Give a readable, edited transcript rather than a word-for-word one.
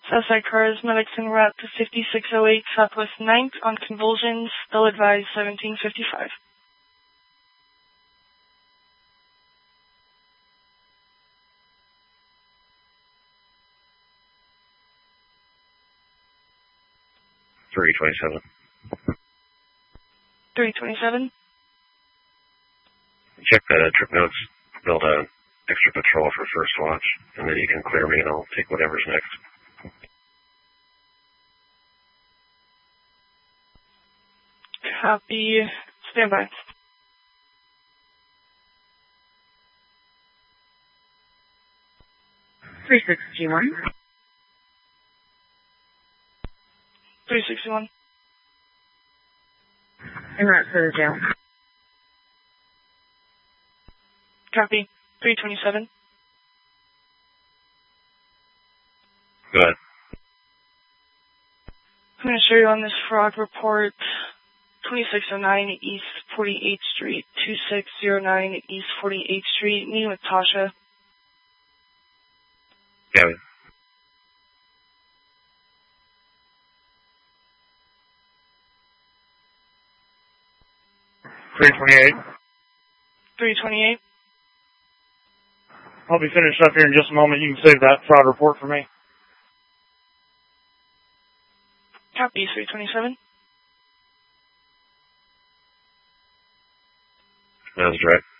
Southside cars, medics en route to 5608 Southwest 9th on convulsions. They'll advise 1755. $327. 327. Check the trip notes. Build a extra patrol for first watch, and then you can clear me and I'll take whatever's next. Copy. Stand by. $361. 361. En route to the jail. Copy. 327. Go ahead. I'm going to show you on this frog report 2609 East 48th Street, 2609 East 48th Street, meeting with Tasha. Gavin. $328. 328. I'll be finished up here in just a moment. You can save that fraud report for me. Copy. 327. That was direct.